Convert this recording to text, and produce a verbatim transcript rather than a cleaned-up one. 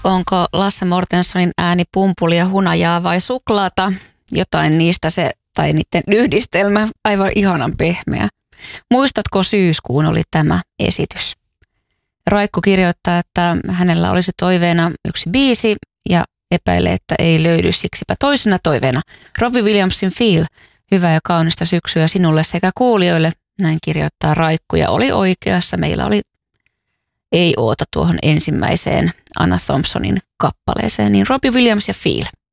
Onko Lasse Mortensonin ääni pumpulia, hunajaa vai suklaata? Jotain niistä se, tai niiden yhdistelmä, aivan ihanan pehmeä. Muistatko syyskuun oli tämä esitys? Raikku kirjoittaa, että hänellä olisi toiveena yksi biisi ja epäilee, että ei löydy, siksipä toisena toiveena Robbie Williamsin Feel. Hyvää ja kaunista syksyä sinulle sekä kuulijoille. Näin kirjoittaa Raikku ja oli oikeassa. Meillä oli ei oota tuohon ensimmäiseen Anna Thompsonin kappaleeseen, niin Robbie Williams ja Feel.